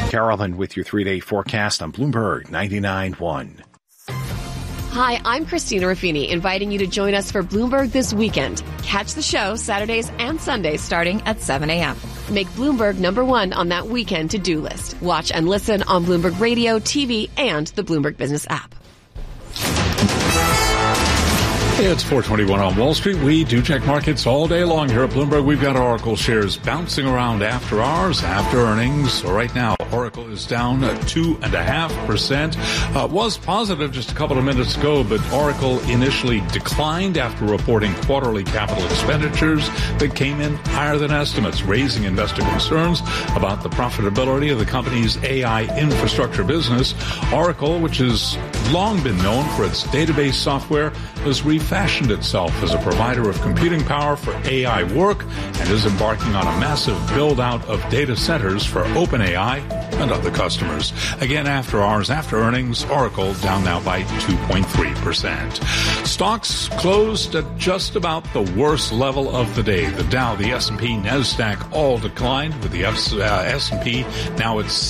Carolyn with your 3-day forecast on Bloomberg 99.1. Hi, I'm Christina Ruffini, inviting you to join us for Bloomberg This Weekend. Catch the show Saturdays and Sundays starting at 7 a.m. Make Bloomberg #1 on that weekend to-do list. Watch and listen on Bloomberg Radio, TV, and the Bloomberg Business app. It's 4:21 on Wall Street. We do check markets all day long here at Bloomberg. We've got Oracle shares bouncing around after hours, after earnings. So right now, Oracle is down 2.5%. Was positive just a couple of minutes ago, but Oracle initially declined after reporting quarterly capital expenditures that came in higher than estimates, raising investor concerns about the profitability of the company's AI infrastructure business. Oracle, which has long been known for its database software, has refashioned itself as a provider of computing power for AI work and is embarking on a massive build-out of data centers for OpenAI and other customers. Again, after hours, after earnings, Oracle down now by 2.3%. Stocks closed at just about the worst level of the day. The Dow, the S&P, NASDAQ all declined, with the S&P now at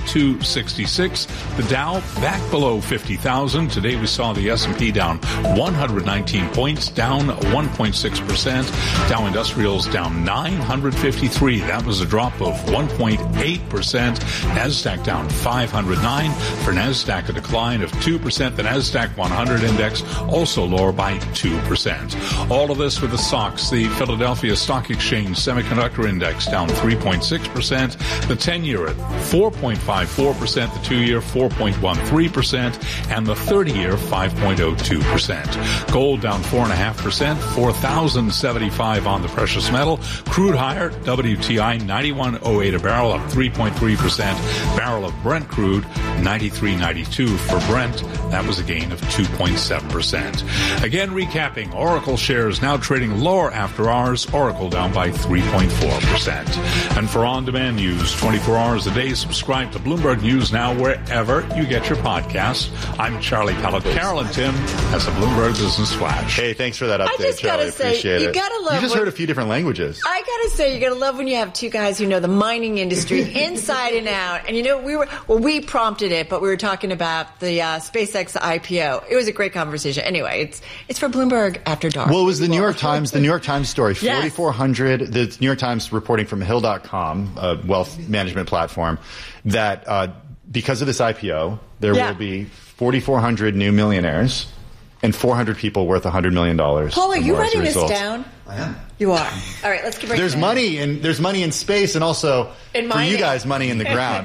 7266. The Dow back below 50,000. Today we saw the S&P down 119 points, down 1.6%. Dow Industrials down 953. That was a drop of 1.8%. NASDAQ down 509. For NASDAQ, a decline of 2%. The NASDAQ 100 index also lower by 2%. All of this with the SOX, the Philadelphia Stock Exchange Semiconductor Index down 3.6%. The 10-year at 4.54%. The 2-year 4.13%. And the 30-year 5.02%. Gold down 4.5%, 4,075 on the precious metal. Crude higher, WTI 91.08 a barrel, up 3.3%. Barrel of Brent crude 93.92 for Brent. That was a gain of 2.7%. Again, recapping, Oracle shares now trading lower after hours. Oracle down by 3.4%. And for on-demand news 24 hours a day, subscribe to Bloomberg News Now wherever you get your podcasts. I'm Charlie Pellet. Carolyn Tim has a Bloomberg Business Flash. Hey, thanks for that update, Charlie. Appreciate it. You just heard a few different languages. I gotta say, you gotta love when you have two guys who know the mining industry inside and out. And you know, we prompted it, but we were talking about the SpaceX IPO. It was a great conversation. Anyway, it's for Bloomberg After Dark. Well, it was the New York Times story. Yes. 4,400. The New York Times reporting from Hill.com, a wealth management platform, that because of this IPO, there will be 4,400 new millionaires and 400 people worth $100 million. Paul, are you writing this down? I am. You are. All right, let's keep breaking. There's money in space, and also for you guys, money in the ground.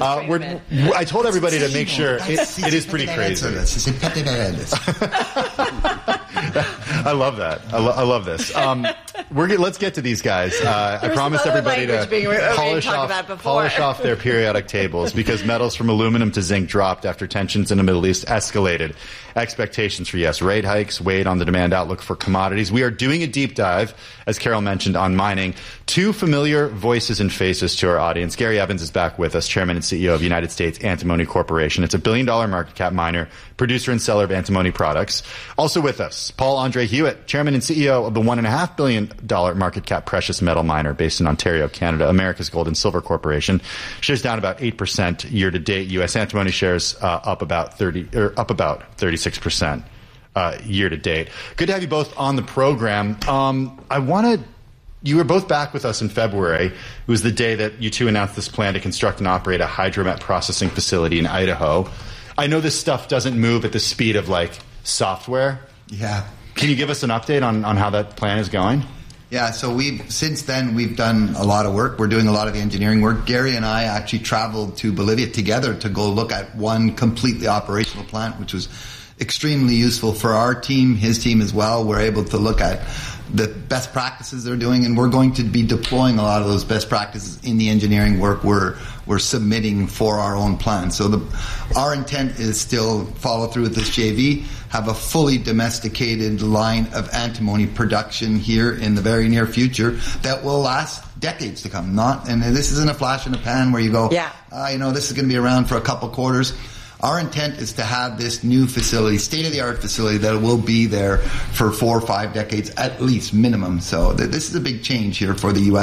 I told everybody to make sure it is pretty crazy. I love that. I love this. Let's get to these guys. I promised everybody to polish off their periodic tables, because metals from aluminum to zinc dropped after tensions in the Middle East escalated. Expectations for rate hikes weighed on the demand outlook for commodities. We are doing a deep dive, as Carol mentioned, on mining. Two familiar voices and faces to our audience. Gary Evans is back with us, Chairman and CEO of United States Antimony Corporation. It's a $1 billion market cap miner, producer and seller of antimony products. Also with us, Paul Andre Hewitt, Chairman and CEO of the $1.5 billion market cap precious metal miner based in Ontario, Canada, America's Gold and Silver Corporation. Shares down about 8% year to date. U.S. antimony shares up about 36%. Year to date. Good to have you both on the program. You were both back with us in February. It was the day that you two announced this plan to construct and operate a hydromet processing facility in Idaho. I know this stuff doesn't move at the speed of software. Yeah. Can you give us an update on how that plan is going? Yeah, so since then we've done a lot of work. We're doing a lot of the engineering work. Gary and I actually traveled to Bolivia together to go look at one completely operational plant, which was extremely useful for our team, his team as well. We're able to look at the best practices they're doing, and we're going to be deploying a lot of those best practices in the engineering work we're submitting for our own plan. So our intent is still follow through with this JV, have a fully domesticated line of antimony production here in the very near future that will last decades to come. And this isn't a flash in the pan where you go, this is going to be around for a couple quarters. Our intent is to have this new facility, state-of-the-art facility, that will be there for 4 or 5 decades at least, minimum. So this is a big change here for the U.S.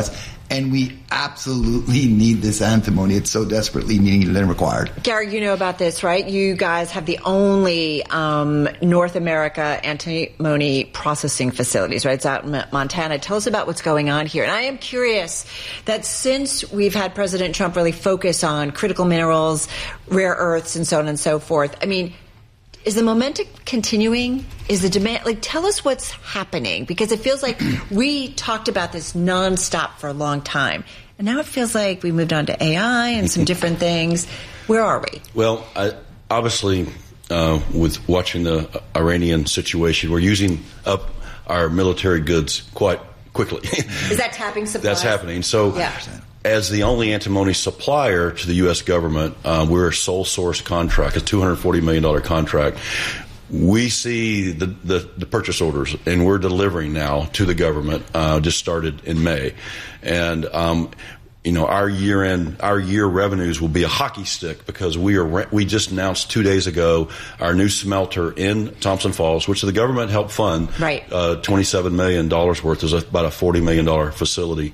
And we absolutely need this antimony. It's so desperately needed and required. Gary, you know about this, right? You guys have the only North America antimony processing facilities, right? It's out in Montana. Tell us about what's going on here. And I am curious that since we've had President Trump really focus on critical minerals, rare earths, and so on and so forth, I mean, is the momentum continuing? Is the demand, tell us what's happening, because it feels like we talked about this nonstop for a long time. And now it feels like we moved on to AI and some different things. Where are we? Well, obviously, with watching the Iranian situation, we're using up our military goods quite quickly. Is that tapping supplies? That's happening. So, as the only antimony supplier to the U.S. government, we're a sole source contract, a $240 million contract. We see the purchase orders, and we're delivering now to the government. Just started in May, and our year revenues will be a hockey stick, because we just announced 2 days ago our new smelter in Thompson Falls, which the government helped fund. Right. $27 million worth is about a $40 million facility.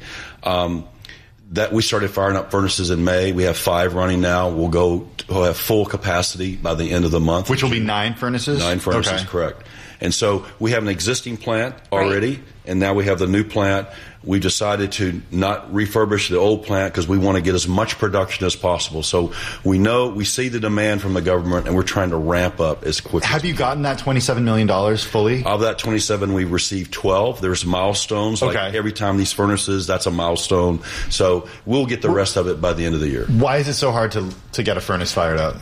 That we started firing up furnaces in May. We have 5 running now. We'll have full capacity by the end of the month. Which will be 9 furnaces? 9 furnaces, okay. Correct. And so we have an existing plant already, and now we have the new plant. We decided to not refurbish the old plant because we want to get as much production as possible. So we see the demand from the government, and we're trying to ramp up as quickly. Have you gotten that $27 million fully? Of that 27, we've received 12. There's milestones. Okay. Like every time these furnaces, that's a milestone. So we'll get the rest of it by the end of the year. Why is it so hard to get a furnace fired up?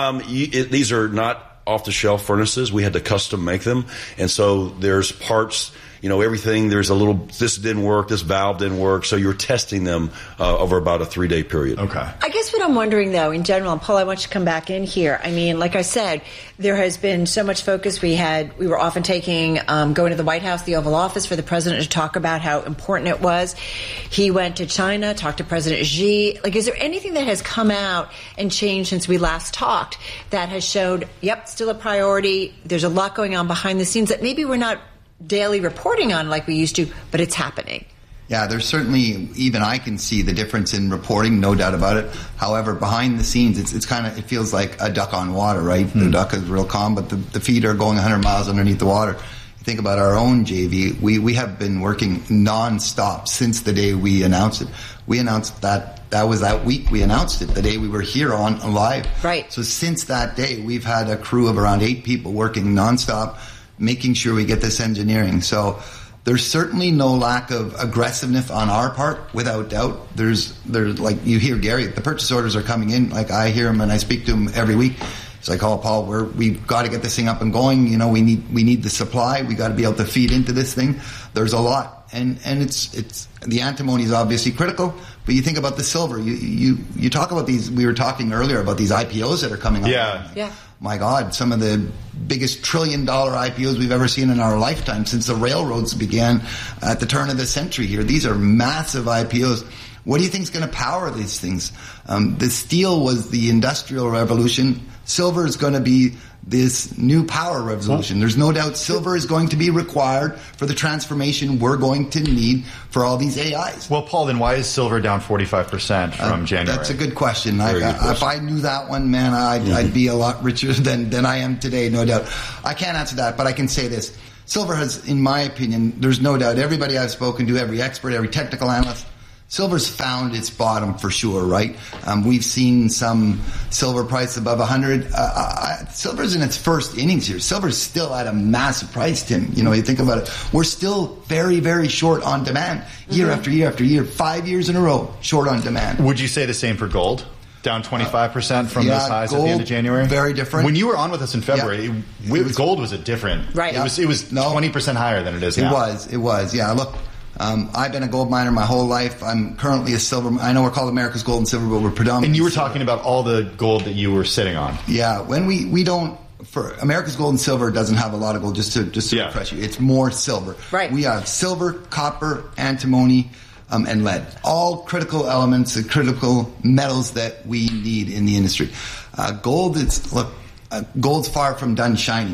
These are not off-the-shelf furnaces. We had to custom make them. And so there's parts, everything. There's this didn't work, this valve didn't work. So you're testing them over about a 3-day period. Okay. I guess what I'm wondering, though, in general, and Paul, I want you to come back in here. I mean, like I said, there has been so much focus. We were often going to the White House, the Oval Office, for the president to talk about how important it was. He went to China, talked to President Xi. Is there anything that has come out and changed since we last talked that has showed, still a priority? There's a lot going on behind the scenes that maybe we're not daily reporting on like we used to, but it's happening. Yeah, there's certainly, even I can see the difference in reporting, no doubt about it. However, behind the scenes, it feels like a duck on water, right? The duck is real calm, but the feet are going 100 miles underneath the water. You think about our own JV, we have been working nonstop since the day we announced it. We announced that was that week we announced it, the day we were here on live. Right. So since that day, we've had a crew of around 8 people working nonstop, making sure we get this engineering. So there's certainly no lack of aggressiveness on our part, without doubt. There's like you hear Gary, the purchase orders are coming in. Like I hear him and I speak to him every week. It's like, oh, Paul, we've got to get this thing up and going. We need the supply. We got to be able to feed into this thing. There's a lot, and it's the antimony is obviously critical. But you think about the silver. You talk about these. We were talking earlier about these IPOs that are coming up. Yeah. My God, some of the biggest $1 trillion IPOs we've ever seen in our lifetime since the railroads began at the turn of the century here. These are massive IPOs. What do you think is going to power these things? The steel was the industrial revolution. Silver is going to be this new power revolution. There's no doubt silver is going to be required for the transformation we're going to need for all these AIs. Well, Paul, then why is silver down 45% from January? That's a good question. If I knew that one, man, I'd be a lot richer than I am today, no doubt. I can't answer that, but I can say this. Silver has, in my opinion, there's no doubt, everybody I've spoken to, every expert, every technical analyst, silver's found its bottom for sure, right? We've seen some silver price above 100. Silver's in its first innings here. Silver's still at a massive price, Tim. You think about it. We're still very, very short on demand year after year after year, 5 years in a row, short on demand. Would you say the same for gold? Down 25% from those highs at the end of January? Very different. When you were on with us in February, gold was a different. Right. It was 20% higher than it is now. It was. Yeah, look. I've been a gold miner my whole life. I'm currently a silver. I know we're called America's Gold and Silver, but we're predominantly. And you were talking about all the gold that you were sitting on. Yeah, when we don't. For America's Gold and Silver doesn't have a lot of gold. Just to refresh you, it's more silver. Right. We have silver, copper, antimony, and lead. All critical elements, the critical metals that we need in the industry. Gold, gold's far from done shining.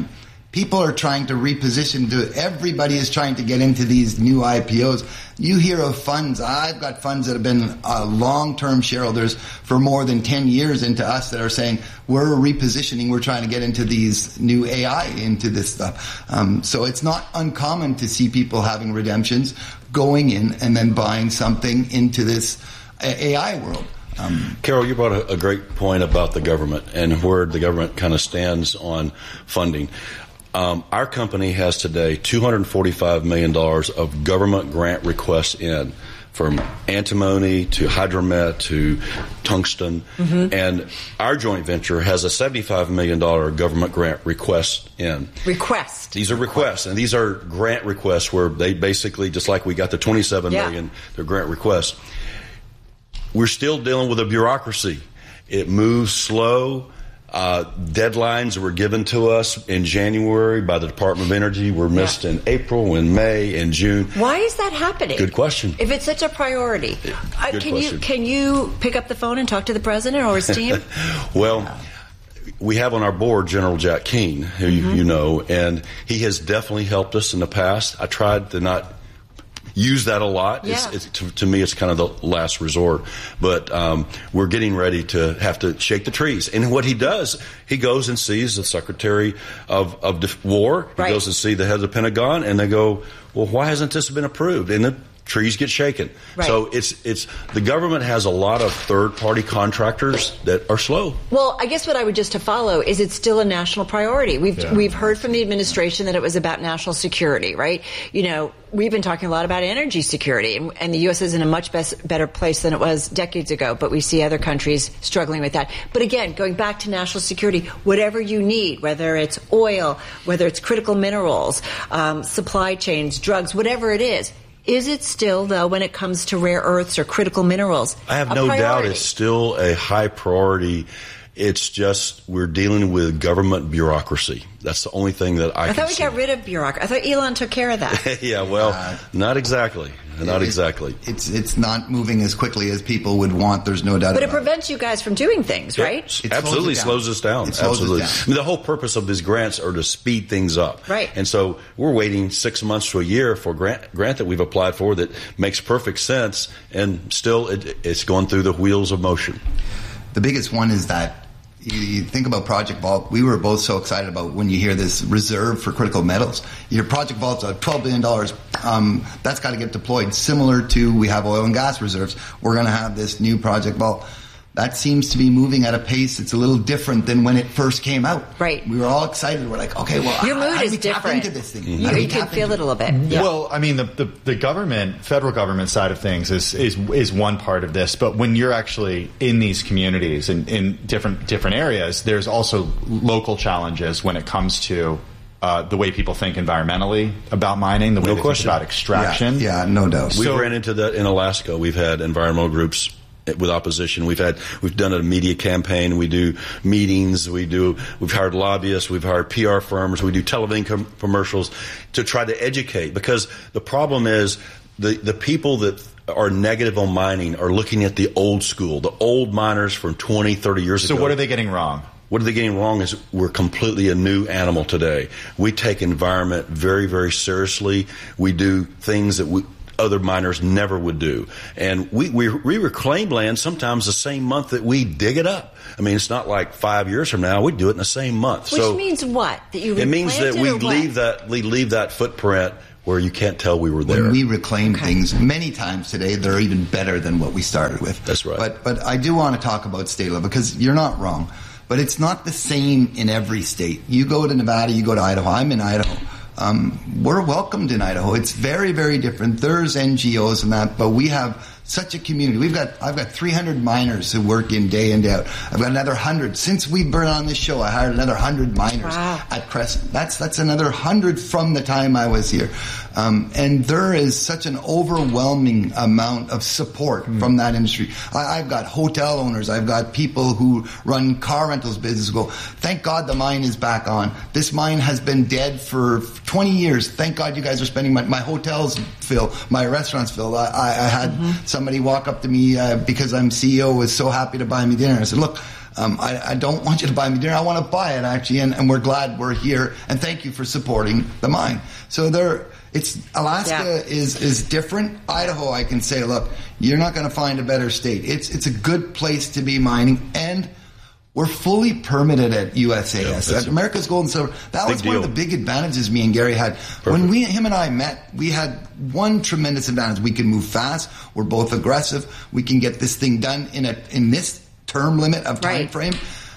People are trying to reposition. Everybody is trying to get into these new IPOs. You hear of funds. I've got funds that have been long-term shareholders for more than 10 years into us that are saying, we're repositioning. We're trying to get into these new AI, into this stuff. So it's not uncommon to see people having redemptions, going in and then buying something into this AI world. Carol, you brought a great point about the government and where the government kind of stands on funding. Our company has today $245 million of government grant requests in, from antimony to hydromet to tungsten. Mm-hmm. And our joint venture has a $75 million government grant request in. Request. These are requests, and these are grant requests where they basically, just like we got the $27 million, they're grant requests. We're still dealing with a bureaucracy. It moves slow. Deadlines were given to us in January by the Department of Energy were missed in April, in May, in June. Why is that happening? Good question. If it's such a priority, can you pick up the phone and talk to the president or his team? Well, we have on our board General Jack Keane, who you know, and he has definitely helped us in the past. I tried to not use that a lot. Yeah. To me, it's kind of the last resort. But we're getting ready to have to shake the trees. And what he does, he goes and sees the Secretary of War. He goes and sees the head of the Pentagon, and they go, well, why hasn't this been approved? And the trees get shaken. Right. So it's the government has a lot of third-party contractors that are slow. Well, I guess what I would just to follow is it's still a national priority. We've heard from the administration that it was about national security, right? You know, we've been talking a lot about energy security, and the U.S. is in a much better place than it was decades ago, but we see other countries struggling with that. But again, going back to national security, whatever you need, whether it's oil, whether it's critical minerals, supply chains, drugs, whatever it is it still, though, when it comes to rare earths or critical minerals, I have no doubt it's still a high priority. It's just we're dealing with government bureaucracy. That's the only thing that I can thought we got rid of bureaucracy. I thought Elon took care of that. Yeah, well, not exactly. Not exactly. It's not moving as quickly as people would want. There's no doubt. But it prevents you guys from doing things, right? It absolutely slows us down. Absolutely. I mean, the whole purpose of these grants are to speed things up. Right. And so we're waiting 6 months to a year for a grant that we've applied for that makes perfect sense, and still it's going through the wheels of motion. The biggest one is that you think about Project Vault. We were both so excited about when you hear this reserve for critical metals. Your Project Vault's $12 billion. That's got to get deployed. Similar to we have oil and gas reserves. We're going to have this new Project Vault. That seems to be moving at a pace it's a little different than when it first came out. Right. We were all excited. We're like, okay, well, your mood is different. Into this thing? Mm-hmm. You can feel it a little bit. Yeah. Well, I mean, the government, federal government side of things is one part of this, but when you're actually in these communities and in different areas, there's also local challenges when it comes to the way people think environmentally about mining, the way they think about extraction. Yeah, no doubt. We ran into that in Alaska. We've had environmental groups with opposition. We've done a media campaign. We do meetings. We've hired lobbyists. We've hired PR firms. We do television commercials to try to educate, because the problem is the people that are negative on mining are looking at the old school, the old miners from 20, 30 years ago. So what are they getting wrong? What are they getting wrong is we're completely a new animal today. We take environment very, very seriously. We do things that other miners never would do. And we reclaim land sometimes the same month that we dig it up. I mean, it's not like 5 years from now. We do it in the same month. Which means what? That you it means that we leave that footprint where you can't tell we were there. When we reclaim things many times today, they're even better than what we started with. That's right. But I do want to talk about state level, because you're not wrong. But it's not the same in every state. You go to Nevada, you go to Idaho. I'm in Idaho. We're welcomed in Idaho. It's very, very different. There's NGOs and that, but we have such a community. I've got 300 miners who work in day in, day out. I've got another 100. Since we've been on this show, I hired another 100 miners at Crescent. That's another 100 from the time I was here. And there is such an overwhelming amount of support from that industry. I've got hotel owners. I've got people who run car rentals business who go, thank God the mine is back on. This mine has been dead for 20 years. Thank God you guys are spending my hotels fill, my restaurants fill. I had some somebody walk up to me because I'm CEO was so happy to buy me dinner. I said, look, I don't want you to buy me dinner. I want to buy it, actually, and we're glad we're here, and thank you for supporting the mine. So Alaska is different. Idaho, I can say, look, you're not going to find a better state. It's a good place to be mining, and we're fully permitted at USAS, at America's Gold and Silver. That was one of the big advantages me and Gary had. Perfect. When him and I met, we had one tremendous advantage. We can move fast. We're both aggressive. We can get this thing done in this term limit of time frame.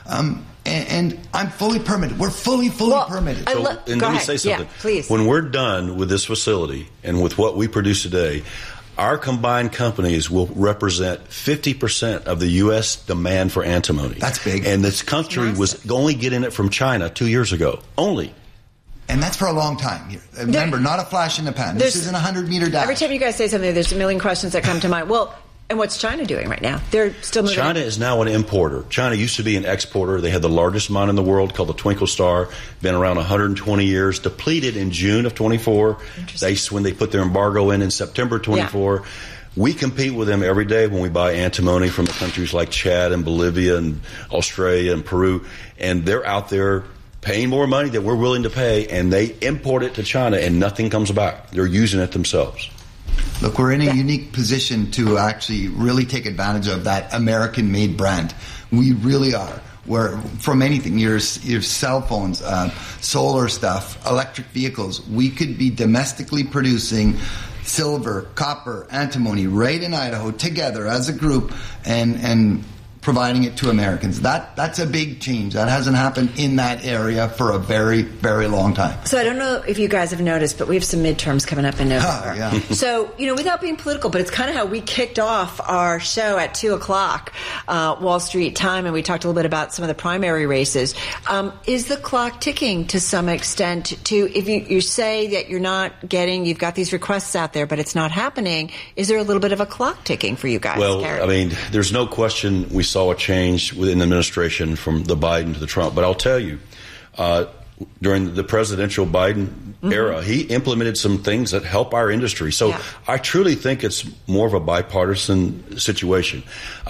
And I'm fully permitted. We're fully permitted. Let me say something. Yeah, please. When we're done with this facility and with what we produce today, our combined companies will represent 50% of the U.S. demand for antimony. That's big. And this country was only getting it from China 2 years ago. Only. And that's for a long time here. Remember, not a flash in the pan. This isn't a 100-meter dash. Every time you guys say something, there's a million questions that come to mind. Well, and what's China doing right now? They're still moving. China is now an importer. China used to be an exporter. They had the largest mine in the world called the Twinkle Star. Been around 120 years. Depleted in June of 24. When they put their embargo in September 24. Yeah. We compete with them every day when we buy antimony from the countries like Chad and Bolivia and Australia and Peru. And they're out there paying more money than we're willing to pay. And they import it to China and nothing comes back. They're using it themselves. Look, we're in a unique position to actually really take advantage of that American-made brand. We really are. Where from anything, your cell phones, solar stuff, electric vehicles, we could be domestically producing silver, copper, antimony right in Idaho together as a group and providing it to Americans. That's a big change. That hasn't happened in that area for a very, very long time. So I don't know if you guys have noticed, but we have some midterms coming up in November. Yeah. So, without being political, but it's kind of how we kicked off our show at 2 o'clock Wall Street time, and we talked a little bit about some of the primary races. Is the clock ticking to some extent if you say that you've got these requests out there, but it's not happening, is there a little bit of a clock ticking for you guys? Well, Gary? I mean, there's no question we saw a change within the administration from the Biden to the Trump. But I'll tell you, during the presidential Biden era, he implemented some things that help our industry. So I truly think it's more of a bipartisan situation.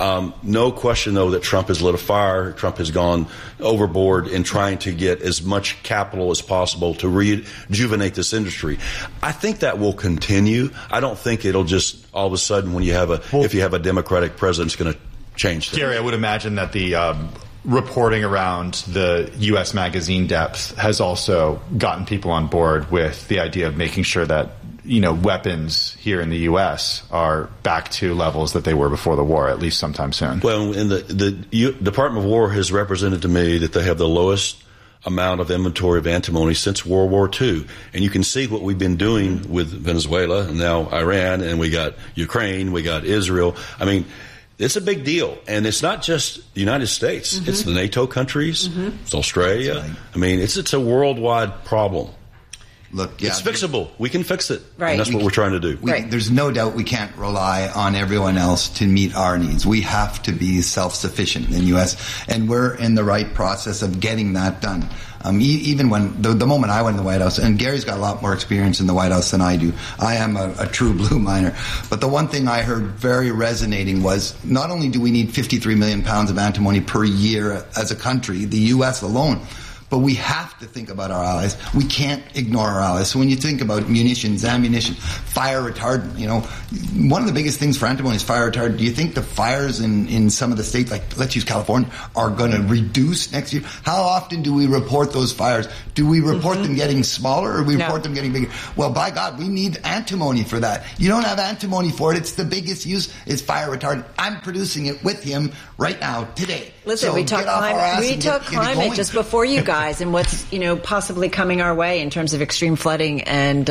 No question, though, that Trump has lit a fire. Trump has gone overboard in trying to get as much capital as possible to rejuvenate this industry. I think that will continue. I don't think it'll just all of a sudden if you have a Democratic president, it's going to change things. Gary, I would imagine that the reporting around the U.S. magazine depth has also gotten people on board with the idea of making sure that weapons here in the U.S. are back to levels that they were before the war, at least sometime soon. Well, and the Department of War has represented to me that they have the lowest amount of inventory of antimony since World War II. And you can see what we've been doing with Venezuela and now Iran, and we got Ukraine, we got Israel. I mean, it's a big deal, and it's not just the United States. Mm-hmm. It's the NATO countries. Mm-hmm. It's Australia. Right. I mean, it's a worldwide problem. Look, it's fixable. We can fix it. Right. And that's what we're trying to do. There's no doubt we can't rely on everyone else to meet our needs. We have to be self-sufficient in the U.S., and we're in the right process of getting that done. Even when the moment I went in the White House, and Gary's got a lot more experience in the White House than I do. I am a true blue miner. But the one thing I heard very resonating was not only do we need 53 million pounds of antimony per year as a country, the U.S. alone, but we have to think about our allies. We can't ignore our allies. So when you think about munitions, ammunition, fire retardant, one of the biggest things for antimony is fire retardant. Do you think the fires in some of the states, like let's use California, are going to reduce next year? How often do we report those fires? Do we report them getting smaller, or we report them getting bigger? Well, by God, we need antimony for that. You don't have antimony for it. It's the biggest use is fire retardant. I'm producing it with him right now, today. Listen, so we talked climate just before you guys, and what's possibly coming our way in terms of extreme flooding and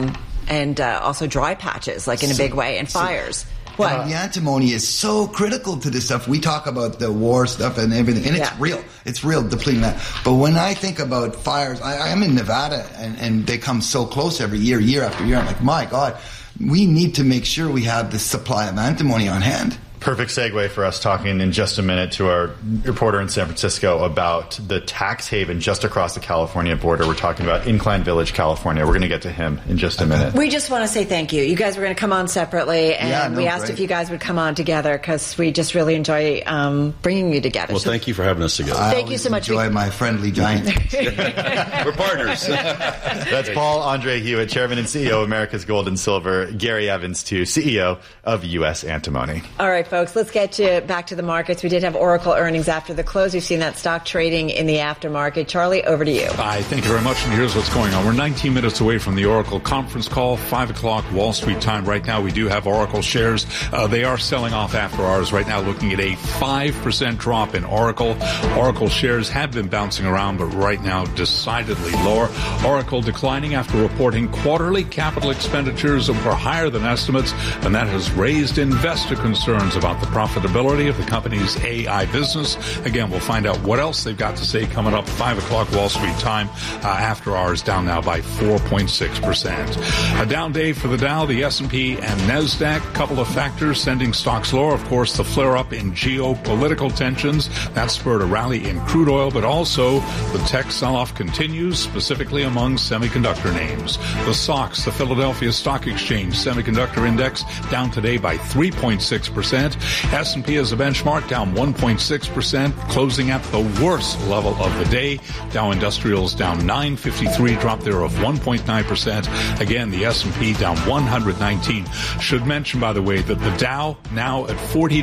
also dry patches, like in a big way, and fires. The antimony is so critical to this stuff. We talk about the war stuff and everything, and it's real. It's real, depleting that. But when I think about fires, I am in Nevada, and they come so close every year after year. I'm like, my God, we need to make sure we have the supply of antimony on hand. Perfect segue for us talking in just a minute to our reporter in San Francisco about the tax haven just across the California border. We're talking about Incline Village, California. We're going to get to him in just a minute. We just want to say thank you. You guys were going to come on separately, and we asked if you guys would come on together because we just really enjoy bringing you together. Well, thank you for having us together. Thank you so much. Enjoy my friendly giant. We're partners. That's Paul Andre Hewitt, Chairman and CEO of America's Gold and Silver. Gary Evans, too, CEO of U.S. Antimony. All right, folks, let's get back to the markets. We did have Oracle earnings after the close. We've seen that stock trading in the aftermarket. Charlie, over to you. Hi, thank you very much. And here's what's going on. We're 19 minutes away from the Oracle conference call, 5 o'clock Wall Street time. Right now, we do have Oracle shares. They are selling off after hours right now, looking at a 5% drop in Oracle. Oracle shares have been bouncing around, but right now decidedly lower. Oracle declining after reporting quarterly capital expenditures were higher than estimates, and that has raised investor concerns about the profitability of the company's AI business. Again, we'll find out what else they've got to say coming up 5 o'clock Wall Street time. After hours, down now by 4.6%. A down day for the Dow, the S&P, and NASDAQ. Couple of factors sending stocks lower. Of course, the flare-up in geopolitical tensions. That spurred a rally in crude oil, but also the tech sell-off continues, specifically among semiconductor names. The SOX, the Philadelphia Stock Exchange Semiconductor Index, down today by 3.6%. S&P as a benchmark down 1.6%, closing at the worst level of the day. Dow Industrials down 953, drop there of 1.9%. Again, the S&P down 119. Should mention, by the way, that the Dow now at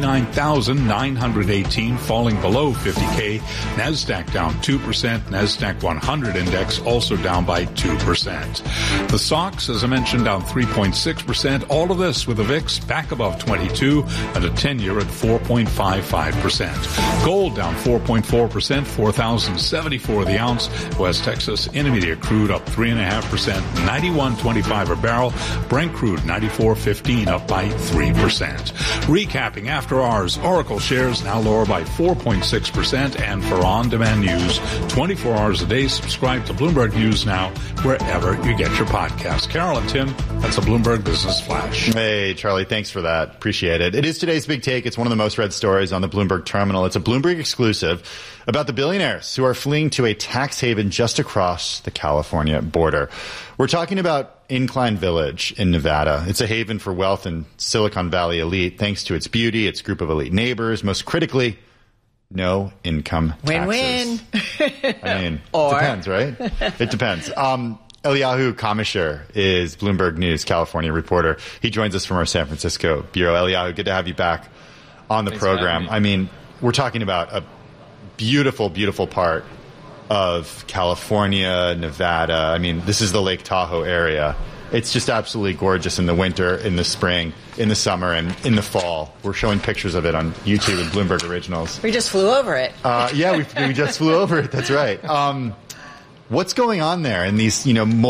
49,918, falling below 50K. NASDAQ down 2%. NASDAQ 100 index also down by 2%. The SOX, as I mentioned, down 3.6%. All of this with the VIX back above 22 and a 10-year at 4.55%. Gold down 4.4%, $4,074 the ounce. West Texas Intermediate crude up 3.5%, $91.25 a barrel. Brent crude $94.15, up by 3%. Recapping after hours, Oracle shares now lower by 4.6%. And for on-demand news, 24 hours a day, subscribe to Bloomberg News Now wherever you get your podcasts. Carol and Tim, that's a Bloomberg Business Flash. Hey, Charlie, thanks for that. Appreciate it. It is today's big take. It's one of the most read stories on the Bloomberg terminal. It's a Bloomberg exclusive about the billionaires who are fleeing to a tax haven just across the California border. We're talking about Incline Village in Nevada. It's a haven for wealth and Silicon Valley elite, thanks to its beauty, its group of elite neighbors, most critically, no income taxes. Win-win. I mean, it depends, right? It depends. Eliyahu Kamisher is Bloomberg News California reporter. He joins us from our San Francisco bureau. Eliyahu, good to have you back on the program. I mean, we're talking about a beautiful, beautiful part of California, Nevada. I mean, this is the Lake Tahoe area. It's just absolutely gorgeous in the winter, in the spring, in the summer, and in the fall. We're showing pictures of it on YouTube and Bloomberg Originals. We just flew over it. Yeah, we just flew over it. That's right. What's going on there in these, more than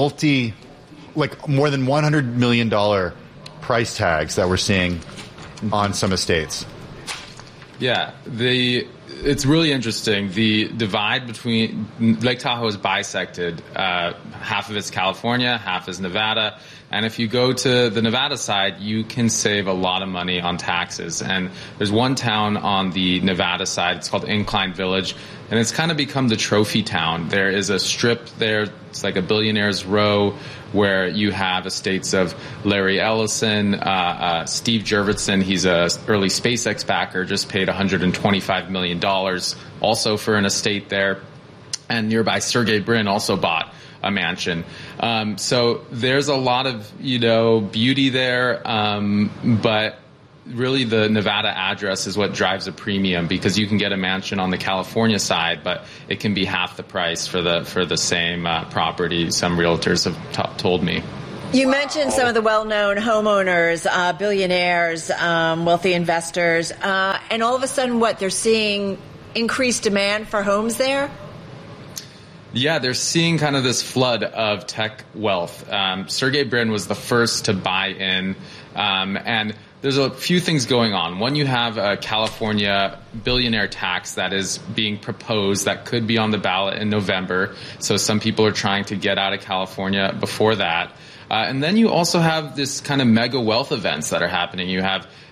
$100 million price tags that we're seeing on some estates? Yeah, it's really interesting. The divide between Lake Tahoe is bisected. Half of it's California, half is Nevada. And if you go to the Nevada side, you can save a lot of money on taxes. And there's one town on the Nevada side. It's called Incline Village. And it's kind of become the trophy town. There is a strip there. It's like a billionaire's row where you have estates of Larry Ellison, Steve Jurvetson. He's a early SpaceX backer, just paid $125 million also for an estate there. And nearby, Sergey Brin also bought a mansion. So there's a lot of, beauty there. But really the Nevada address is what drives a premium, because you can get a mansion on the California side, but it can be half the price for the same property, some realtors have told me. You mentioned some of the well-known homeowners, billionaires, wealthy investors, and all of a sudden, they're seeing increased demand for homes there? Yeah, they're seeing kind of this flood of tech wealth. Sergey Brin was the first to buy in, and there's a few things going on. One, you have a California billionaire tax that is being proposed that could be on the ballot in November. So some people are trying to get out of California before that. And then you also have this kind of mega wealth events that are happening. You have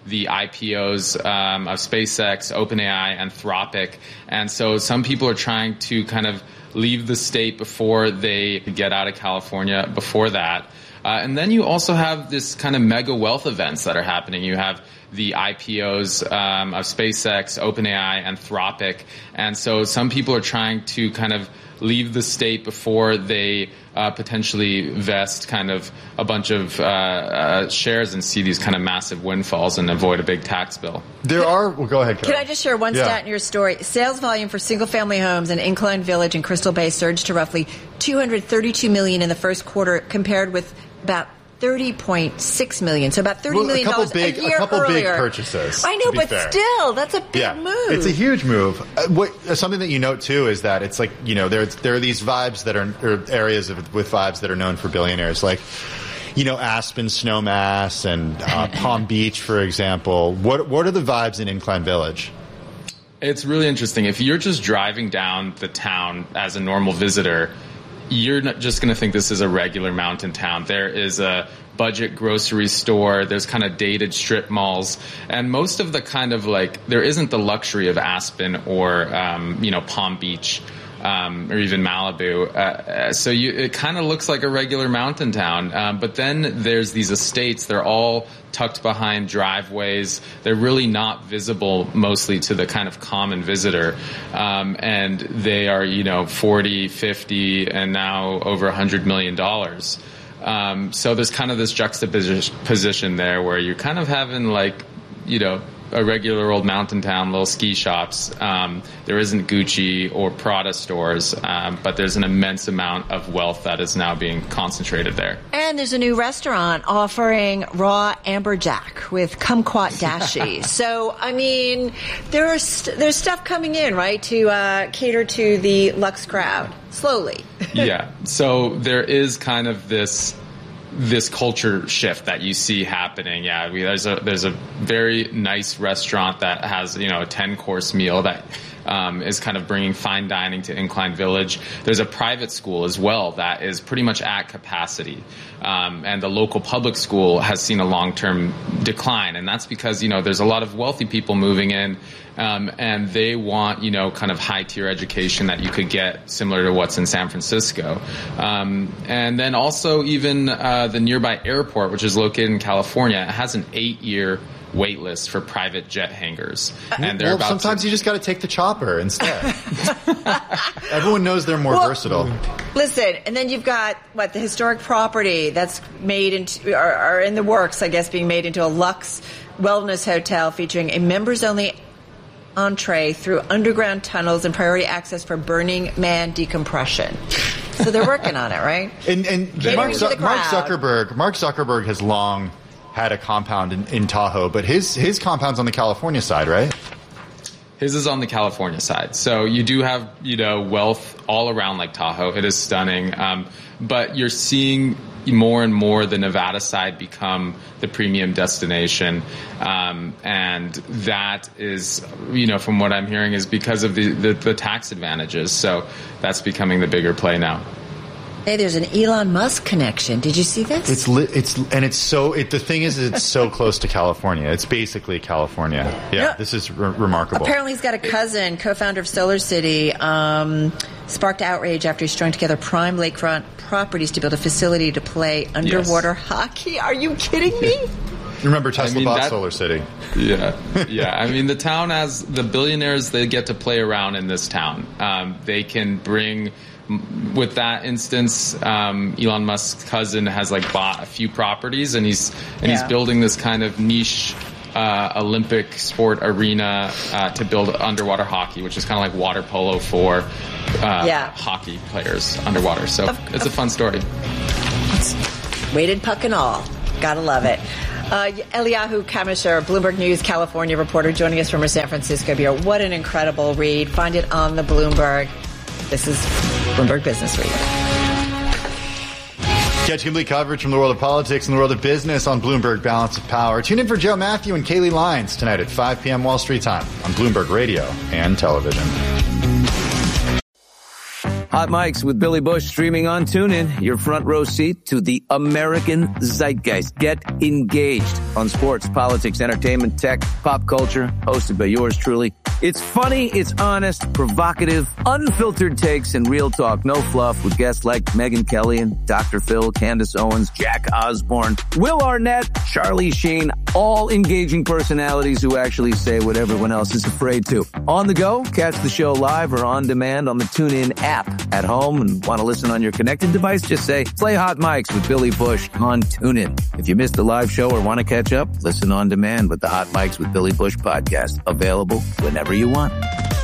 the IPOs of SpaceX, OpenAI, Anthropic. And so some people are trying to kind of leave the state before they get out of California before that. And then you also have this kind of mega wealth events that are happening. You have the IPOs of SpaceX, OpenAI, Anthropic. And so some people are trying to kind of leave the state before they potentially vest kind of a bunch of shares and see these kind of massive windfalls and avoid a big tax bill. There are... Well, go ahead, Carol. Can I just share one stat in your story? Sales volume for single-family homes in Incline Village and Crystal Bay surged to roughly $232 million in the first quarter, compared with about $30.6 million, so about $30 million a year couple earlier. Big purchases. I know, but still, that's a big move. It's a huge move. Something that you note too is that it's like, you know, there are these vibes that are, or areas with vibes that are known for billionaires, like, you know, Aspen, Snowmass, and Palm Beach, for example. What are the vibes in Incline Village? It's really interesting. If you're just driving down the town as a normal visitor, you're not just going to think this is a regular mountain town. There is a budget grocery store. There's kind of dated strip malls. And most of the kind of like, there isn't the luxury of Aspen or, you know, Palm Beach. Or even Malibu. So it kind of looks like a regular mountain town. But then there's these estates. They're all tucked behind driveways. They're really not visible mostly to the kind of common visitor. And they are, you know, 40, 50, and now over $100 million. So there's kind of this juxtaposition there where you're kind of having like, you know, a regular old mountain town, little ski shops. There isn't Gucci or Prada stores, but there's an immense amount of wealth that is now being concentrated there. And there's a new restaurant offering raw amberjack with kumquat dashi. So, I mean, there's stuff coming in, right, to cater to the Lux crowd, slowly. Yeah, so there is kind of this culture shift that you see happening. Yeah, there's a very nice restaurant that has, you know, a 10-course meal that is kind of bringing fine dining to Incline Village. There's a private school as well that is pretty much at capacity. And the local public school has seen a long-term decline. And that's because, you know, there's a lot of wealthy people moving in, and they want, you know, kind of high-tier education that you could get similar to what's in San Francisco. And then also even the nearby airport, which is located in California, has an 8-year wait list for private jet hangars. And they're sometimes you just got to take the chopper instead. Everyone knows they're more versatile. Listen, and then you've got, the historic property that's made into, or in the works, I guess, being made into a luxe wellness hotel featuring a members-only entree through underground tunnels and priority access for Burning Man decompression. So they're working on it, right? And Mark Zuckerberg has long had a compound in Tahoe, but his compound's on the California side, right? His is on the California side. So you do have, you know, wealth all around Lake Tahoe. It is stunning. But you're seeing more and more the Nevada side become the premium destination. And that is, you know, from what I'm hearing, is because of the tax advantages. So that's becoming the bigger play now. Hey, there's an Elon Musk connection. Did you see this? The thing is, it's so close to California. It's basically California. Yeah, this is remarkable. Apparently, he's got a cousin, co-founder of Solar City, sparked outrage after he strung together prime lakefront properties to build a facility to play underwater hockey. Are you kidding me? Remember, Tesla bought Solar City. Yeah. I mean, the town has the billionaires. They get to play around in this town. They can bring. With that instance, Elon Musk's cousin has bought a few properties, and he's building this kind of niche Olympic sport arena to build underwater hockey, which is kind of like water polo for hockey players underwater. So it's a fun story. Weighted puck and all. Gotta love it. Eliyahu Kamisher, Bloomberg News California reporter, joining us from our San Francisco bureau. What an incredible read. Find it on the Bloomberg. This is Bloomberg Business Week. Catch complete coverage from the world of politics and the world of business on Bloomberg Balance of Power. Tune in for Joe Matthew and Kaylee Lyons tonight at 5 p.m. Wall Street time on Bloomberg Radio and television. Hot Mics with Billy Bush streaming on TuneIn, your front row seat to the American zeitgeist. Get engaged on sports, politics, entertainment, tech, pop culture, hosted by yours truly. It's funny, it's honest, provocative, unfiltered takes, and real talk. No fluff with guests like Megyn Kelly and Dr. Phil, Candace Owens, Jack Osborne, Will Arnett, Charlie Sheen, all engaging personalities who actually say what everyone else is afraid to. On the go, catch the show live or on demand on the TuneIn app. At home and want to listen on your connected device, just say, play Hot Mics with Billy Bush on TuneIn. If you missed the live show or want to catch up, listen on demand with the Hot Mics with Billy Bush podcast. Available whenever you want.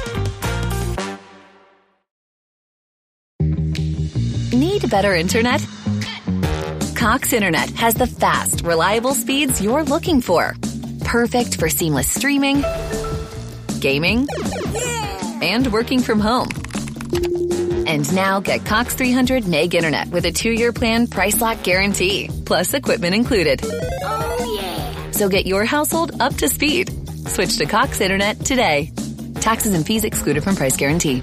Need better internet? Cox Internet has the fast, reliable speeds you're looking for. Perfect for seamless streaming, gaming, and working from home. And now get Cox 300 meg internet with a 2-year plan price lock guarantee, plus equipment included. Oh, yeah. So get your household up to speed. Switch to Cox Internet today. Taxes and fees excluded from price guarantee.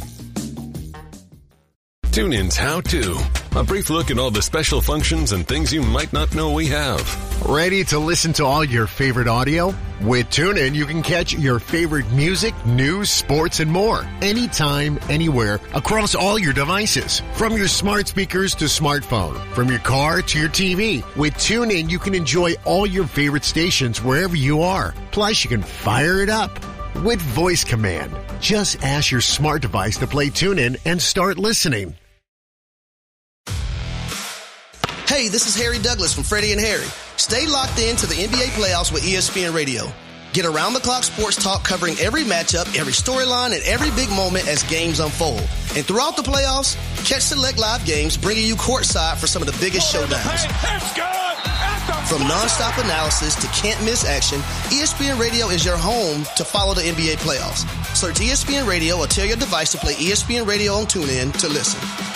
TuneIn's How To. A brief look at all the special functions and things you might not know we have. Ready to listen to all your favorite audio? With TuneIn, you can catch your favorite music, news, sports, and more. Anytime, anywhere, across all your devices. From your smart speakers to smartphone. From your car to your TV. With TuneIn, you can enjoy all your favorite stations wherever you are. Plus, you can fire it up with voice command. Just ask your smart device to play TuneIn and start listening. Hey, this is Harry Douglas from Freddie and Harry. Stay locked in to the NBA playoffs with ESPN Radio. Get around-the-clock sports talk covering every matchup, every storyline, and every big moment as games unfold. And throughout the playoffs, catch select live games bringing you courtside for some of the biggest showdowns. From nonstop analysis to can't-miss action, ESPN Radio is your home to follow the NBA playoffs. Search ESPN Radio or tell your device to play ESPN Radio on TuneIn to listen.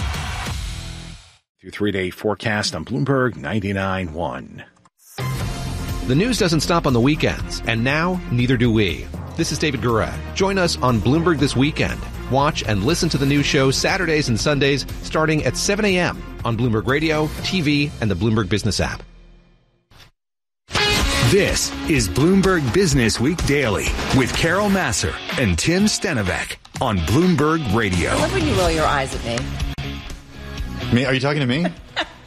3-day forecast on Bloomberg 99.1. The news doesn't stop on the weekends, and now neither do we. This is David Gura. Join us on Bloomberg This Weekend. Watch and listen to the news show Saturdays and Sundays starting at 7 a.m. on Bloomberg Radio, TV, and the Bloomberg Business app. This is Bloomberg Business Week Daily with Carol Massar and Tim Stenovec on Bloomberg Radio. I love when you roll your eyes at me. Me? Are you talking to me?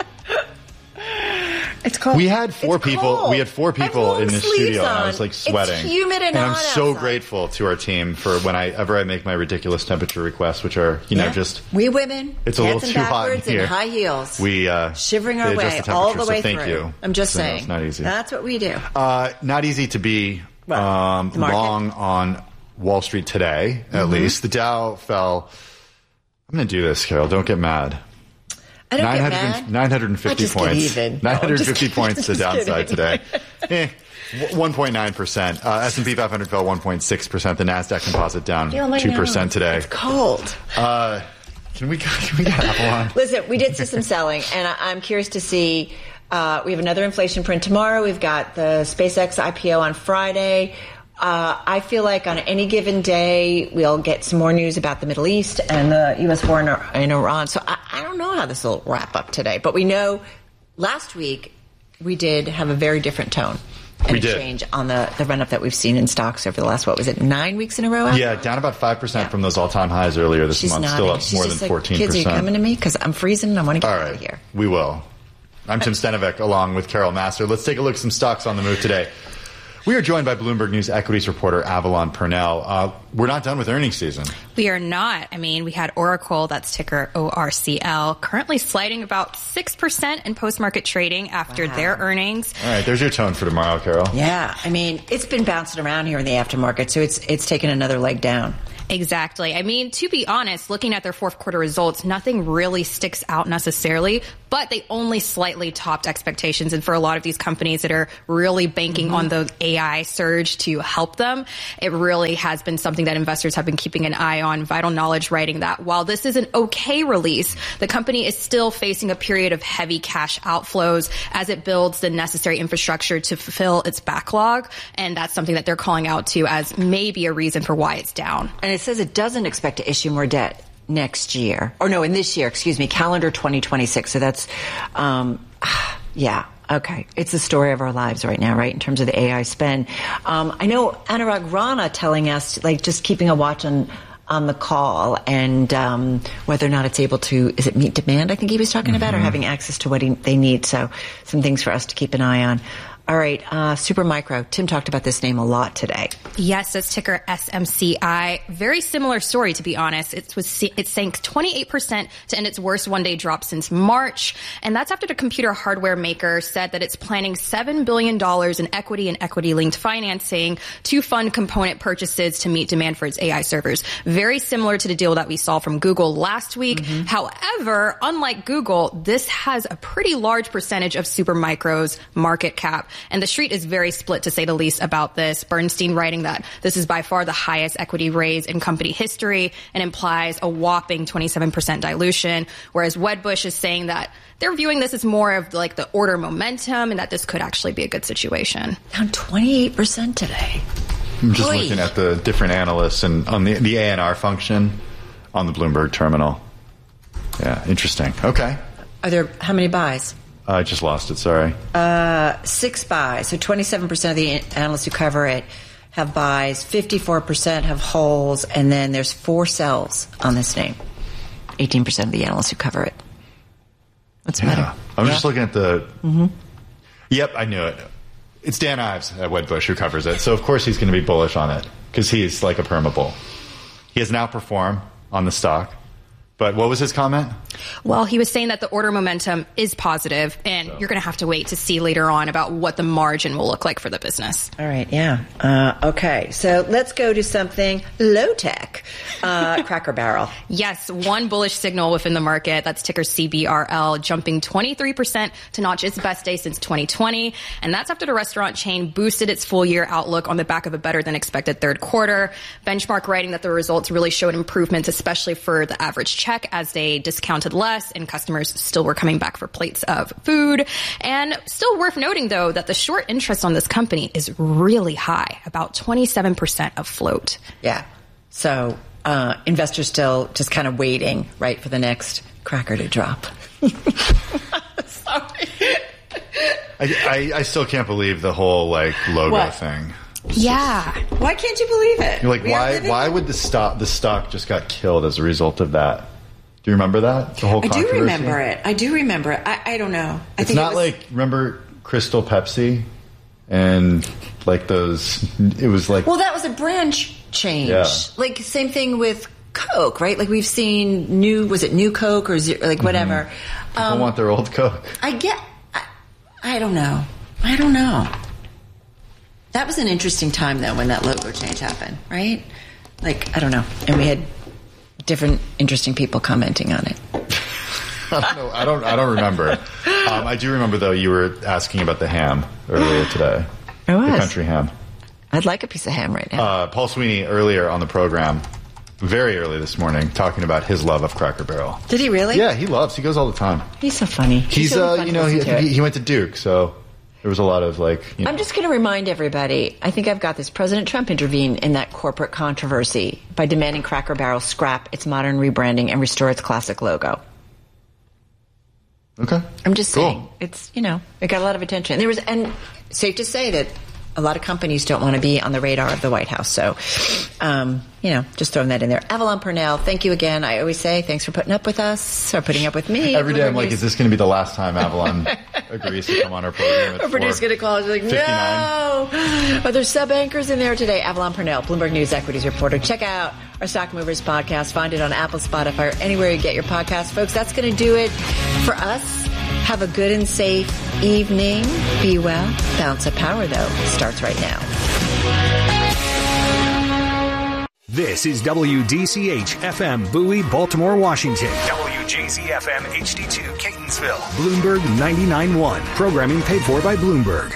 It's cold. We had four people. Cold. We had four people in the studio, and I was like sweating. It's humid and I'm hot so outside. grateful to our team for whenever I make my ridiculous temperature requests, which are just we women. It's a little too hot in here. In high heels. We shivering our way all the way so thank through. You. I'm just so saying. No, it's not easy. That's what we do. Not easy to be long on Wall Street today. At least the Dow fell. I'm going to do this, Carol. Don't get mad. I don't get mad. 950 points. 950 points to the downside today. 1.9%. S&P 500 fell 1.6%. The NASDAQ composite down 2% today. It's cold. Can we get Apple on? Listen, we did see some selling, and I'm curious to see. We have another inflation print tomorrow. We've got the SpaceX IPO on Friday. I feel like on any given day, we'll get some more news about the Middle East and the U.S. war in Iran. So I don't know how this will wrap up today. But we know last week we did have a very different tone and change on the run-up that we've seen in stocks over the last, 9 weeks in a row? Yeah, down about 5% from those all-time highs earlier this month. Nodding. Still up She's more than like, 14%. Kids, are you coming to me? Because I'm freezing and I want to get out of here. We will. I'm Tim Stenovec along with Carol Massar. Let's take a look at some stocks on the move today. We are joined by Bloomberg News equities reporter Avalon Purnell. We're not done with earnings season. We are not. I mean, we had Oracle, that's ticker ORCL, currently sliding about 6% in post-market trading after their earnings. All right, there's your tone for tomorrow, Carol. Yeah, I mean, it's been bouncing around here in the aftermarket, so it's taken another leg down. Exactly. I mean, to be honest, looking at their fourth quarter results, nothing really sticks out necessarily, but they only slightly topped expectations. And for a lot of these companies that are really banking on the AI surge to help them, it really has been something that investors have been keeping an eye on. Vital Knowledge writing that while this is an okay release, the company is still facing a period of heavy cash outflows as it builds the necessary infrastructure to fulfill its backlog. And that's something that they're calling out to as maybe a reason for why it's down. And it says it doesn't expect to issue more debt next year. Or no, in this year, calendar 2026. So that's, yeah. Okay. It's the story of our lives right now, right? In terms of the AI spend. I know Anurag Rana telling us, like, just keeping a watch on the call and whether or not it's able to, is it meet demand, I think he was talking about, or having access to what they need. So some things for us to keep an eye on. All right, Supermicro. Tim talked about this name a lot today. Yes, it's ticker SMCI. Very similar story, to be honest. It sank 28% to end its worst one-day drop since March. And that's after the computer hardware maker said that it's planning $7 billion in equity and equity-linked financing to fund component purchases to meet demand for its AI servers. Very similar to the deal that we saw from Google last week. However, unlike Google, this has a pretty large percentage of Supermicro's market cap. And the street is very split, to say the least, about this. Bernstein writing that this is by far the highest equity raise in company history and implies a whopping 27% dilution, whereas Wedbush is saying that they're viewing this as more of like the order momentum and that this could actually be a good situation. Down 28% today. I'm just looking at the different analysts and on the ANR function on the Bloomberg terminal. Yeah, interesting. Okay. Are there, how many buys? I just lost it, sorry. 6 buys. So 27% of the analysts who cover it have buys, 54% have holds, and then there's 4 sells on this name. 18% of the analysts who cover it. What's the matter? I'm just looking at the... Yep, I knew it. It's Dan Ives at Wedbush who covers it, so of course he's going to be bullish on it, because he's like a perma bull. He has now outperformed on the stock. But what was his comment? Well, he was saying that the order momentum is positive, and you're going to have to wait to see later on about what the margin will look like for the business. All right, yeah. Okay, so let's go to something low-tech. Cracker Barrel. Yes, one bullish signal within the market. That's ticker CBRL, jumping 23% to notch its best day since 2020. And that's after the restaurant chain boosted its full-year outlook on the back of a better-than-expected third quarter. Benchmark writing that the results really showed improvements, especially for the average check, as they discounted less and customers still were coming back for plates of food. And still worth noting, though, that the short interest on this company is really high, about 27% of float. Yeah. So investors still just kind of waiting, right, for the next cracker to drop. Sorry. I still can't believe the whole like logo thing. Yeah. Why can't you believe it? You're like, why would the stock just got killed as a result of that? Do you remember that? The whole controversy? I do remember it. I don't know. It's not like, remember Crystal Pepsi? And like those, it was like... Well, that was a brand change. Yeah. Like same thing with Coke, right? Like we've seen was it new Coke or like whatever. People want their old Coke. I don't know. That was an interesting time, though, when that logo change happened, right? Like, I don't know. And we had different interesting people commenting on it. I don't know. I don't remember. I do remember, though, you were asking about the ham earlier today. I was. The country ham. I'd like a piece of ham right now. Paul Sweeney, earlier on the program, very early this morning, talking about his love of Cracker Barrel. Did he really? Yeah, he goes all the time. He's so funny. He's really he went to Duke, so... There was a lot of I'm just going to remind everybody, I think I've got this. President Trump intervened in that corporate controversy by demanding Cracker Barrel scrap its modern rebranding and restore its classic logo. Okay. I'm just saying, it's, it got a lot of attention. And safe to say that a lot of companies don't want to be on the radar of the White House. So, just throwing that in there. Avalon Purnell, thank you again. I always say thanks for putting up with us or putting up with me. Every day I'm like, is this going to be the last time Avalon agrees to come on our program? Our producer's going to call us like, 59. No! Are there sub-anchors in there today? Avalon Purnell, Bloomberg News equities reporter. Check out our Stock Movers podcast. Find it on Apple, Spotify, or anywhere you get your podcast. Folks, that's going to do it for us. Have a good and safe evening. Be well. Bounce of Power, though, starts right now. This is WDCH-FM Bowie, Baltimore, Washington. WJZ-FM HD2 Catonsville. Bloomberg 99.1. Programming paid for by Bloomberg.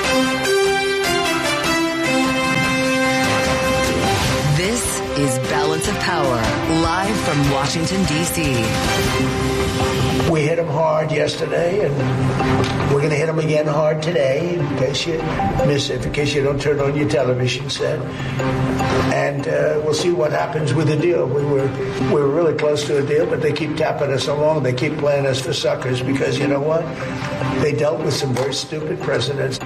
This is Bella Balance of Power, live from Washington, D.C. We hit them hard yesterday, and we're going to hit them again hard today, in case you miss it, in case you don't turn on your television set. And we'll see what happens with the deal. We were really close to a deal, but they keep tapping us along. They keep playing us for suckers because, you know what? They dealt with some very stupid presidents.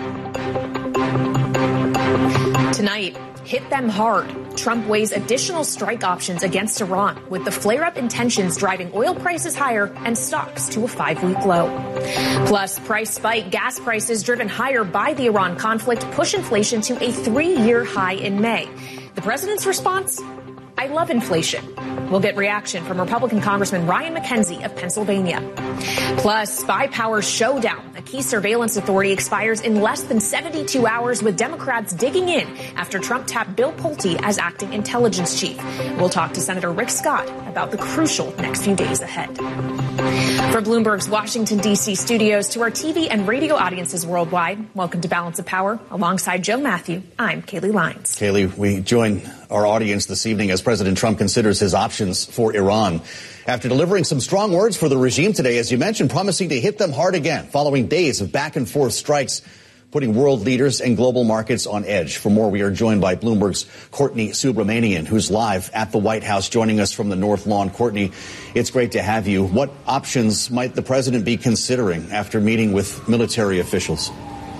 Tonight, hit them hard. Trump weighs additional strike options against Iran, with the flare-up in tensions driving oil prices higher and stocks to a 5-week low. Plus, price spike, gas prices driven higher by the Iran conflict push inflation to a 3-year high in May. The president's response? I love inflation. We'll get reaction from Republican Congressman Ryan McKenzie of Pennsylvania. Plus, spy power showdown. A key surveillance authority expires in less than 72 hours with Democrats digging in after Trump tapped Bill Pulte as acting intelligence chief. We'll talk to Senator Rick Scott about the crucial next few days ahead. From Bloomberg's Washington, D.C. studios to our TV and radio audiences worldwide, welcome to Balance of Power. Alongside Joe Matthew, I'm Kaylee Lyons. Kaylee, we join our audience this evening as President Trump considers his options for Iran. After delivering some strong words for the regime today, as you mentioned, promising to hit them hard again following days of back and forth strikes, putting world leaders and global markets on edge. For more, we are joined by Bloomberg's Courtney Subramanian, who's live at the White House, joining us from the North Lawn. Courtney, it's great to have you. What options might the president be considering after meeting with military officials?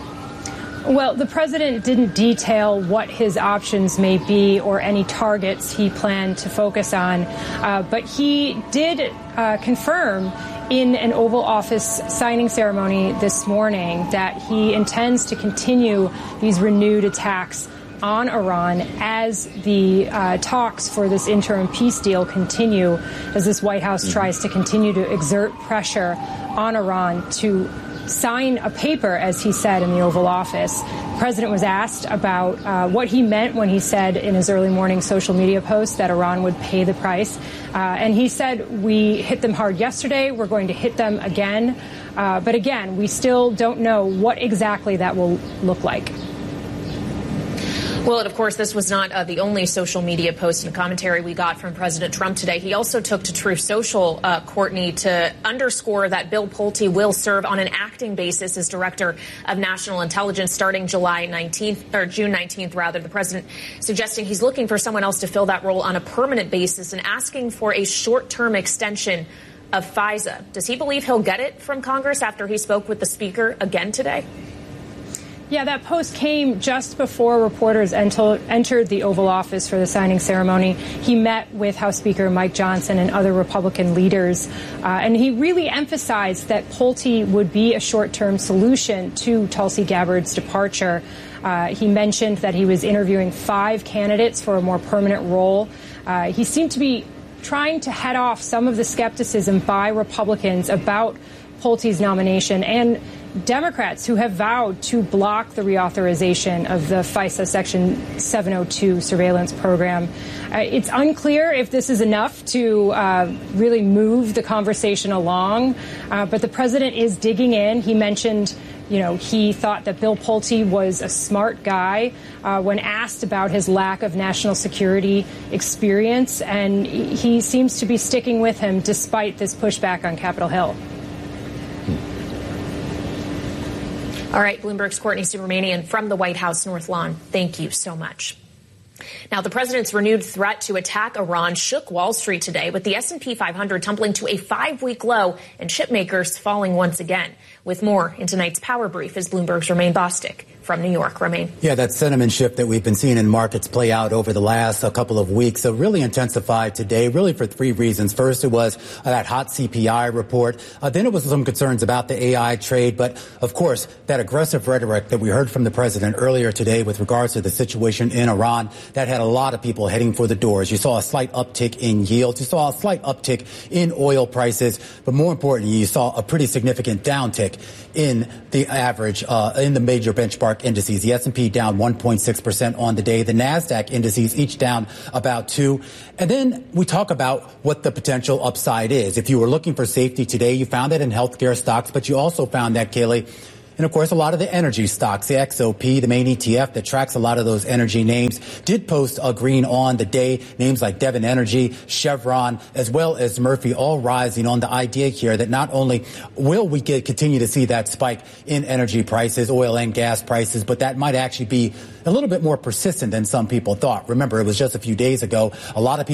Well, the president didn't detail what his options may be or any targets he planned to focus on, but he did confirm in an Oval Office signing ceremony this morning that he intends to continue these renewed attacks on Iran as the talks for this interim peace deal continue, as this White House tries to continue to exert pressure on Iran to sign a paper, as he said in the Oval Office. The president was asked about what he meant when he said in his early morning social media post that Iran would pay the price. And he said, we hit them hard yesterday. We're going to hit them again. But again, we still don't know what exactly that will look like. Well, and of course, this was not the only social media post and commentary we got from President Trump today. He also took to Truth Social, Courtney, to underscore that Bill Pulte will serve on an acting basis as Director of National Intelligence starting June 19th, rather. The president suggesting he's looking for someone else to fill that role on a permanent basis and asking for a short-term extension of FISA. Does he believe he'll get it from Congress after he spoke with the Speaker again today? Yeah, that post came just before reporters entered the Oval Office for the signing ceremony. He met with House Speaker Mike Johnson and other Republican leaders, and he really emphasized that Pulte would be a short-term solution to Tulsi Gabbard's departure. He mentioned that he was interviewing 5 candidates for a more permanent role. He seemed to be trying to head off some of the skepticism by Republicans about Pulte's nomination and Democrats who have vowed to block the reauthorization of the FISA Section 702 surveillance program. It's unclear if this is enough to really move the conversation along, but the president is digging in. He mentioned, he thought that Bill Pulte was a smart guy when asked about his lack of national security experience, and he seems to be sticking with him despite this pushback on Capitol Hill. All right, Bloomberg's Courtney Subramanian from the White House North Lawn. Thank you so much. Now, the president's renewed threat to attack Iran shook Wall Street today, with the S&P 500 tumbling to a 5-week low and chip makers falling once again. With more in tonight's Power Brief is Bloomberg's Romaine Bostick from New York. Romaine. Yeah, that sentiment shift that we've been seeing in markets play out over the last couple of weeks really intensified today, really for 3 reasons. First, it was that hot CPI report. Then it was some concerns about the AI trade. But, of course, that aggressive rhetoric that we heard from the president earlier today with regards to the situation in Iran, that had a lot of people heading for the doors. You saw a slight uptick in yields. You saw a slight uptick in oil prices. But more importantly, you saw a pretty significant downtick in the average, in the major benchmark indices. The S&P down 1.6% on the day. The NASDAQ indices each down about 2%. And then we talk about what the potential upside is. If you were looking for safety today, you found that in healthcare stocks, but you also found that, Kaylee, And of course, a lot of the energy stocks, the XOP, the main ETF that tracks a lot of those energy names, did post a green on the day. Names like Devon Energy, Chevron, as well as Murphy, all rising on the idea here that not only will we continue to see that spike in energy prices, oil and gas prices, but that might actually be a little bit more persistent than some people thought. Remember, it was just a few days ago. A lot of people